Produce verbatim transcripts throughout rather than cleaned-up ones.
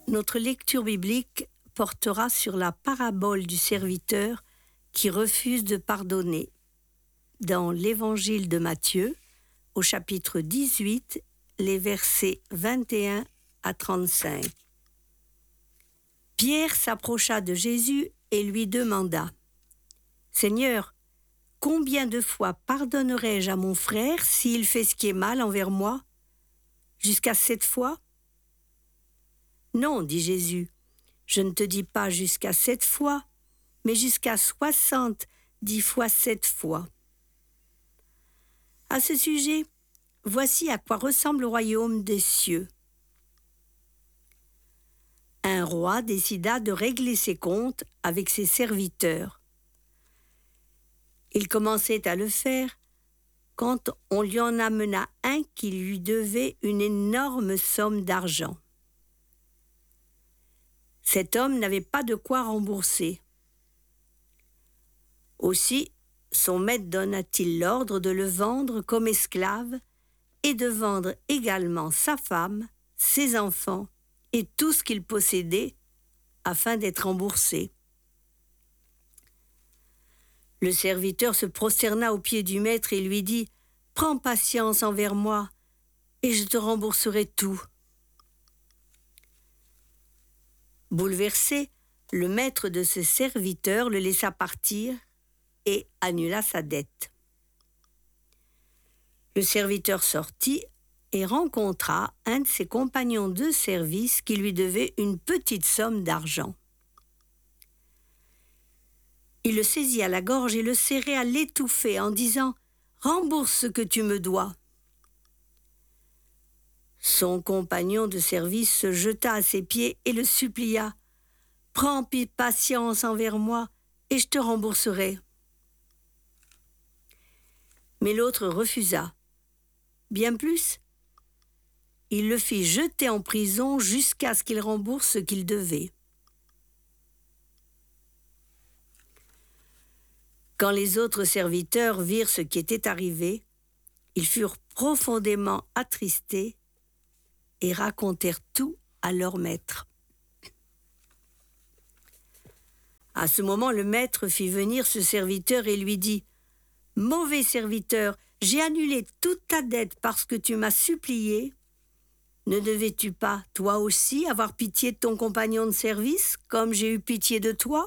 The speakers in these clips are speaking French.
Notre lecture biblique portera sur la parabole du serviteur qui refuse de pardonner, dans l'Évangile de Matthieu, au chapitre dix-huit, les versets vingt et un à trente-cinq. Pierre s'approcha de Jésus et lui demanda « Seigneur, combien de fois pardonnerai-je à mon frère s'il fait ce qui est mal envers moi? Jusqu'à sept fois ?» Non, dit Jésus, je ne te dis pas jusqu'à sept fois, mais jusqu'à soixante-dix fois sept fois. À ce sujet, voici à quoi ressemble le royaume des cieux. Un roi décida de régler ses comptes avec ses serviteurs. Il commençait à le faire quand on lui en amena un qui lui devait une énorme somme d'argent. Cet homme n'avait pas de quoi rembourser. Aussi, son maître donna-t-il l'ordre de le vendre comme esclave et de vendre également sa femme, ses enfants et tout ce qu'il possédait afin d'être remboursé. Le serviteur se prosterna aux pieds du maître et lui dit « Prends patience envers moi et je te rembourserai tout. » Bouleversé, le maître de ce serviteur le laissa partir et annula sa dette. Le serviteur sortit et rencontra un de ses compagnons de service qui lui devait une petite somme d'argent. Il le saisit à la gorge et le serrait à l'étouffer en disant « Rembourse ce que tu me dois !» Son compagnon de service se jeta à ses pieds et le supplia « Prends patience envers moi et je te rembourserai. » Mais l'autre refusa. Bien plus, il le fit jeter en prison jusqu'à ce qu'il rembourse ce qu'il devait. Quand les autres serviteurs virent ce qui était arrivé, ils furent profondément attristés et racontèrent tout à leur maître. À ce moment, le maître fit venir ce serviteur et lui dit « Mauvais serviteur, j'ai annulé toute ta dette parce que tu m'as supplié. Ne devais-tu pas, toi aussi, avoir pitié de ton compagnon de service, comme j'ai eu pitié de toi ?»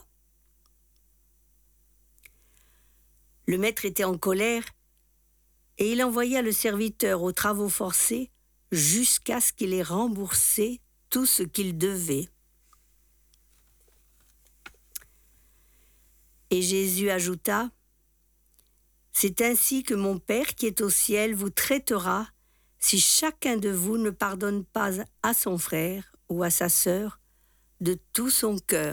Le maître était en colère et il envoya le serviteur aux travaux forcés jusqu'à ce qu'il ait remboursé tout ce qu'il devait. Et Jésus ajouta « C'est ainsi que mon Père qui est au ciel vous traitera si chacun de vous ne pardonne pas à son frère ou à sa sœur de tout son cœur. »